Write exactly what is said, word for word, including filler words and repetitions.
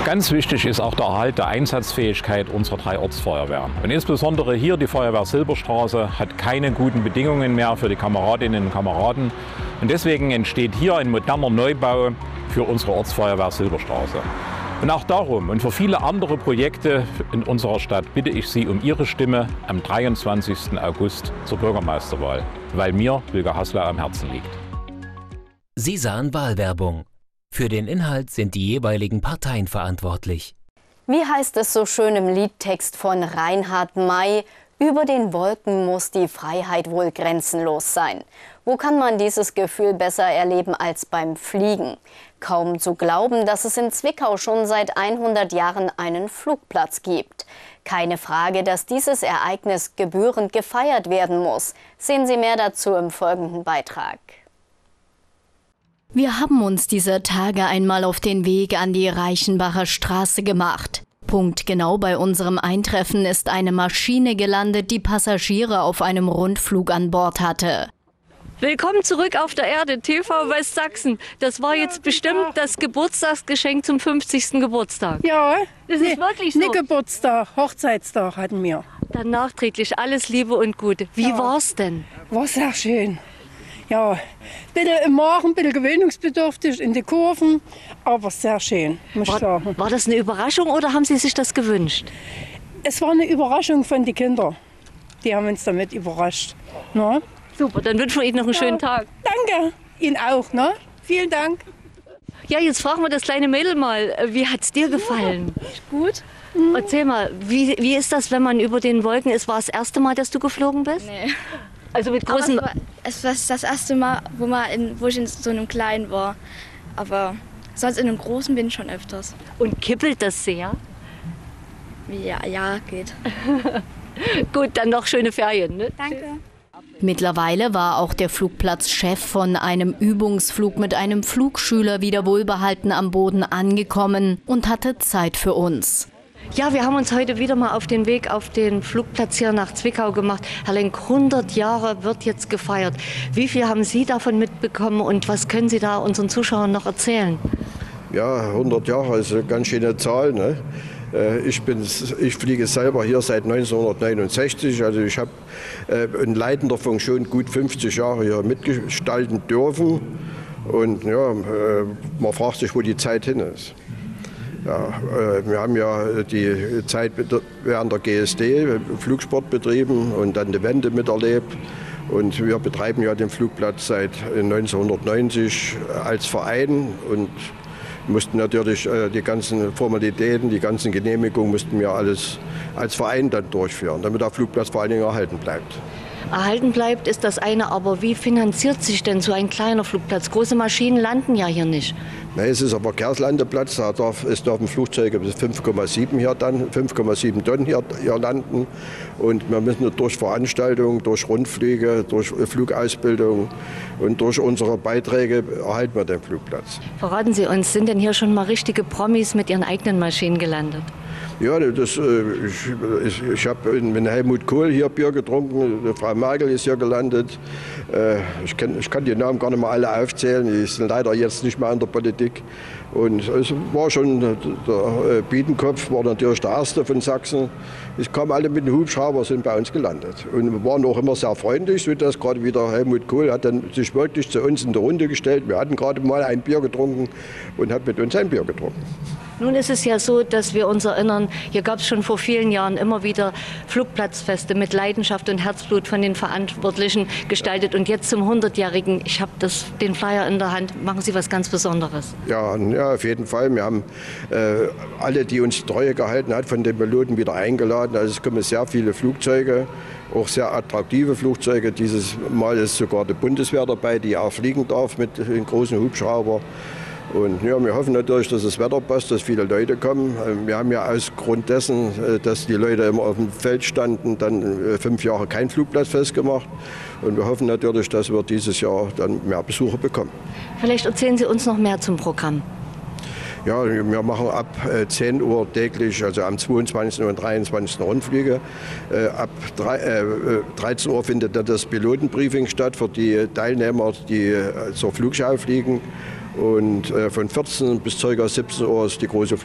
Ganz wichtig ist auch der Erhalt der Einsatzfähigkeit unserer drei Ortsfeuerwehren. Und insbesondere hier die Feuerwehr Silberstraße hat keine guten Bedingungen mehr für die Kameradinnen und Kameraden. Und deswegen entsteht hier ein moderner Neubau für unsere Ortsfeuerwehr Silberstraße. Und auch darum und für viele andere Projekte in unserer Stadt bitte ich Sie um Ihre Stimme am dreiundzwanzigsten August zur Bürgermeisterwahl, weil mir Wilger Hassler am Herzen liegt. Sie sahen Wahlwerbung. Für den Inhalt sind die jeweiligen Parteien verantwortlich. Wie heißt es so schön im Liedtext von Reinhard May? Über den Wolken muss die Freiheit wohl grenzenlos sein. Wo kann man dieses Gefühl besser erleben als beim Fliegen? Kaum zu glauben, dass es in Zwickau schon seit hundert Jahren einen Flugplatz gibt. Keine Frage, dass dieses Ereignis gebührend gefeiert werden muss. Sehen Sie mehr dazu im folgenden Beitrag. Wir haben uns dieser Tage einmal auf den Weg an die Reichenbacher Straße gemacht. Punktgenau bei unserem Eintreffen ist eine Maschine gelandet, die Passagiere auf einem Rundflug an Bord hatte. Willkommen zurück auf der Erde, T V Westsachsen. Das war jetzt bestimmt das Geburtstagsgeschenk zum fünfzigsten Geburtstag. Ja, das ist wirklich so. Nicht Geburtstag, Hochzeitstag hatten wir. Dann nachträglich alles Liebe und Gute. Wie Ja. war's denn? War sehr schön. Ja, ein bisschen im Magen, ein bisschen gewöhnungsbedürftig in die Kurven, aber sehr schön, muss ich War, sagen. war das eine Überraschung oder haben Sie sich das gewünscht? Es war eine Überraschung von den Kindern. Die haben uns damit überrascht. Na? Super, dann wünschen wir Ihnen noch einen schönen Tag. Danke, Ihnen auch. Ne? Vielen Dank. Ja, jetzt fragen wir das kleine Mädel mal, wie hat's dir gefallen? Gut. Erzähl mal, wie, wie ist das, wenn man über den Wolken ist? War das erste Mal, dass du geflogen bist? Nee. Also mit Aber großen... es war, es war das erste Mal, wo, man in, wo ich in so einem kleinen war. Aber sonst in einem großen bin ich schon öfters. Und kippelt das sehr? Ja, ja, geht. Gut, dann noch schöne Ferien. Ne? Danke. Mittlerweile war auch der Flugplatzchef von einem Übungsflug mit einem Flugschüler wieder wohlbehalten am Boden angekommen und hatte Zeit für uns. Ja, wir haben uns heute wieder mal auf den Weg auf den Flugplatz hier nach Zwickau gemacht. Herr Lenk, hundert Jahre wird jetzt gefeiert. Wie viel haben Sie davon mitbekommen und was können Sie da unseren Zuschauern noch erzählen? Ja, hundert Jahre ist eine ganz schöne Zahl. Ne? Ich, bin, ich fliege selber hier seit neunzehnhundertneunundsechzig. Also ich habe in leitender Funktion gut fünfzig Jahre hier mitgestalten dürfen. Und ja, man fragt sich, wo die Zeit hin ist. Ja, wir haben ja die Zeit während der G S D Flugsport betrieben und dann die Wende miterlebt. Und wir betreiben ja den Flugplatz seit neunzehnhundertneunzig als Verein und mussten natürlich die ganzen Formalitäten, die ganzen Genehmigungen mussten wir alles als Verein dann durchführen, damit der Flugplatz vor allen Dingen erhalten bleibt. Erhalten bleibt ist das eine, aber wie finanziert sich denn so ein kleiner Flugplatz? Große Maschinen landen ja hier nicht. Nein, es ist ein Verkehrslandeplatz, da darf, es dürfen Flugzeuge bis fünf Komma sieben hier dann, fünf Komma sieben Tonnen hier, hier landen. Und wir müssen durch Veranstaltungen, durch Rundflüge, durch Flugausbildung und durch unsere Beiträge erhalten wir den Flugplatz. Verraten Sie uns, sind denn hier schon mal richtige Promis mit ihren eigenen Maschinen gelandet? Ja, das, ich, ich, ich habe mit Helmut Kohl hier Bier getrunken, Frau Merkel ist hier gelandet. Ich kann, ich kann die Namen gar nicht mehr alle aufzählen, die sind leider jetzt nicht mehr in der Politik. Und es war schon, der Biedenkopf war natürlich der Erste von Sachsen. Es kamen alle mit dem Hubschrauber, sind bei uns gelandet. Und wir waren auch immer sehr freundlich, so dass gerade wieder Helmut Kohl hat dann sich wirklich zu uns in der Runde gestellt. Wir hatten gerade mal ein Bier getrunken und hat mit uns ein Bier getrunken. Nun ist es ja so, dass wir uns erinnern, hier gab es schon vor vielen Jahren immer wieder Flugplatzfeste mit Leidenschaft und Herzblut von den Verantwortlichen gestaltet. Und jetzt zum hundertjährigen, ich habe den Flyer in der Hand, machen Sie was ganz Besonderes. Ja, ja auf jeden Fall. Wir haben äh, alle, die uns Treue gehalten hat, von den Piloten wieder eingeladen. Also es kommen sehr viele Flugzeuge, auch sehr attraktive Flugzeuge. Dieses Mal ist sogar die Bundeswehr dabei, die auch fliegen darf mit den großen Hubschrauber. Und ja, wir hoffen natürlich, dass das Wetter passt, dass viele Leute kommen. Wir haben ja aus Grund dessen, dass die Leute immer auf dem Feld standen, dann fünf Jahre kein Flugplatzfest gemacht. Und wir hoffen natürlich, dass wir dieses Jahr dann mehr Besucher bekommen. Vielleicht erzählen Sie uns noch mehr zum Programm. Ja, wir machen ab zehn Uhr täglich, also am zweiundzwanzigsten und dreiundzwanzigsten Rundflüge. Ab dreizehn Uhr findet dann das Pilotenbriefing statt für die Teilnehmer, die zur Flugschau fliegen. Und von vierzehn bis ca. siebzehn Uhr ist die große